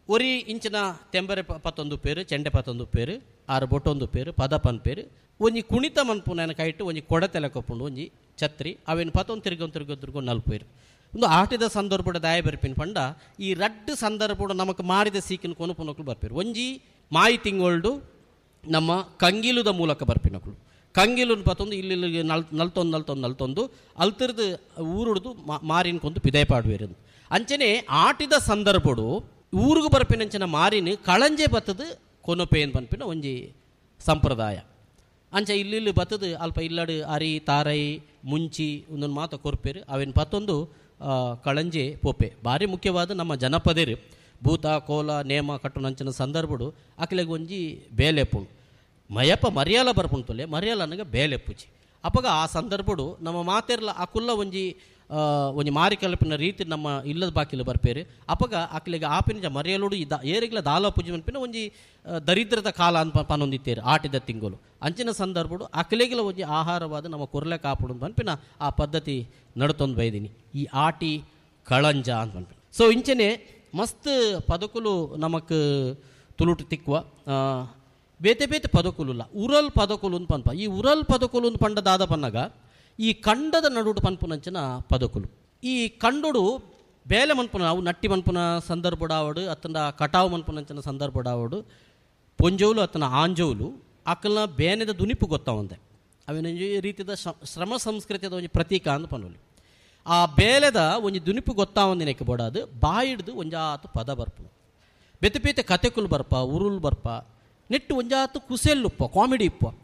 ಒರಿ ಇಂಚಿನ ತೆಂಬರೆ ಪತ್ತೊಂದು ಪೇರು, ಚೆಂಡೆ ಪತ್ತೊಂದು ಪೇರು, ಆರು ಬೊಟ್ಟೊಂದು ಪೇರು, ಪದ ಪನ್ ಪೇರು, ಒಂಜಿ ಕುಣಿತ ಮನ್ಪುನ ಕೈಟ್ಟು ಒಂಜಿ ಕೊಡತೆಲೆ ಕೊಪ್ಪುಂಡು ಒಂಜಿ ಛತ್ರಿ ಅವೇನು ಪತ್ತೊಂದು ತಿರುಗೊಂದು ನಲ್ಪೇರು. ಒಂದು ಆಟದ ಸಂದರ್ಭದ ದಾಯ ಬರ್ಪಿನ ಪಂಡ ಈ ರಡ್ಡು ಸಂದರ್ಭ ನಮಕ್ ಮಾರಿದ ಸೀಕಿನ ಕೊನುಪುನಕ್ಲು ಬರ್ಪೇರು. ಒಂಜಿ ಮಾಯಿ ತಿಂಗೊಳ್ಡು ನಮ್ಮ ಕಂಗಿಲುದ ಮೂಲಕ ಬರ್ಪಿನಕ್ಳು. ಕಂಗಿಲು ಪತ್ತೊಂದು ಇಲ್ಲಿ ನಲ್ತೊಂದು ಅಲ್ತಿರ್ದು ಊರುಡ್ದು ಮಾರಿನ್ಕೊಂದು ಪಿದೈಪಾಡುವೇರು. ಅಂಚನೆ ಆಟಿದ ಸಂದರ್ಭಡು ಊರಿಗೂ ಬರ್ಪಿನಂಚಿನ ಮಾರಿನ ಕಳಂಜೆ ಬತ್ತದು ಕೊನೊಪೇನ್ ಪನ್ಪಿನ ಒಂಜಿ ಸಂಪ್ರದಾಯ. ಅಂಚ ಇಲ್ಲಿ ಬತ್ತದು ಅಲ್ಪ ಇಲ್ಲಡು ಅರಿ ತಾರೈ ಮುಂಚಿ ಒಂದೊಂದು ಮಾತು ಕೊರ್ಪೇರು. ಅವೇನು ಪತ್ತೊಂದು ಕಳಂಜೆ ಪೋಪೆ ಭಾರಿ ಮುಖ್ಯವಾದ ನಮ್ಮ ಜನಪದೇರು ಭೂತ ಕೋಲ ನೇಮ ಕಟ್ಟುನಂಚಿನ ಸಂದರ್ಭಡು ಅಕ್ಲೆಗೆ ಒಂಜಿ ಬೇಲೆಪ್ಪುಂಡು ಮಯಪ್ಪ ಮರ್ಯಾಲ ಬರ್ಪುಂಟುಲೆ ಮರ್ಯಾಲ ನನಗೆ ಬೇಲೆಪ್ಪುಚಿ ಅಪ್ಪಗ ಆ ಸಂದರ್ಭಡು ನಮ್ಮ ಮಾತೆರ್ಲ ಅಕುಲ್ಲ ಒಂಜಿ ಮಾರಿ ಕಲ್ಪಿನ ರೀತಿ ನಮ್ಮ ಇಲ್ಲದ ಬಾಕಿಲು ಬರ್ಪೇರು. ಅಪ್ಪಗ ಅಕ್ಲೆಗೆ ಆಪಿನ ಮರ್ಯಾಲೋಡು ಏರಿಗ್ಲ ದಾಲ ಪೂಜೆ ಮನ್ಪಿನ ಒಂಜಿ ದರಿದ್ರದ ಕಾಲ ಅಂತ ಪನೊಂದಿತ್ತೇರು ಆಟಿದ ತಿಂಗಳು. ಅಂಚಿನ ಸಂದರ್ಭಡು ಅಕ್ಲೆಗಿಲ ಒಂಜಿ ಆಹಾರವಾದ ನಮ್ಮ ಕೊರ್ಲೆ ಕಾಪುಡು ಪನ್ಪಿನ ಆ ಪದ್ಧತಿ ನಡ್ತೊಂದು ಬೈದೀನಿ ಈ ಆಟಿ ಕಳಂಜ ಅಂತ ಪನ್ಪಿನ. ಸೊ ಇಂಚನೆ ಮಸ್ತ್ ಪದಕುಲು ನಮಕ್ ತುಳುಟು ತಿಕ್ಕುವ ಬೇತೆ ಬೇತೆ ಪದಕುಲುಲ್ಲ ಉರಲ್ ಪದಕುಲು ಅಂತ ಪನ್ಪ. ಈ ಉರಲ್ ಪದಕುಲು ಅಂತ ಪಂಡದಾದ ಪನ್ನಗ ಈ ಕಂಡದ ನಡುಡು ಪನ್ಪುನಂಚಿನ ಪದಕುಲು. ಈ ಕಂಡುಡು ಬೇಲೆ ಮನ್ಪುನ ನಾವು ನಟ್ಟಿ ಮನ್ಪುನ ಸಂದರ್ಭಡಾವಡು ಅತ್ತನ ಕಟಾವು ಮನ್ಪುನಂಚಿನ ಸಂದರ್ಭಡಾವಡು ಪೊಂಜೋಲು ಅತ್ತನ ಆಂಜೋಲು ಅಕ್ಕಲ್ನ ಬೇನೆದ ದುನಿಪು ಗೊತ್ತಾವಂತೆ ಅವೇನೊಂದು ರೀತಿಯ ಶ್ರಮ ಸಂಸ್ಕೃತಿಯ ಒಂದು ಪ್ರತೀಕ ಅಂತ ಪನ್ನೋಲಿ. ಆ ಬೇಲೆದ ಒಂಜಿ ದುನಿಪು ಗೊತ್ತಾವಂದಿನಕ್ಕೆ ಬೋಡಾದು ಬಾಯಿಡ್ದು ಒಂಜಾತು ಪದ ಬರ್ಪು ಬೇತೆ ಬೇತೆ ಕತೆಕುಲು ಬರ್ಪ ಉರುಳು ಬರ್ಪ ನೆಟ್ಟು ಒಂಜಾತು ಕುಸೆಲ್ಲುಪ್ಪ ಕಾಮಿಡಿ ಇಪ್ಪ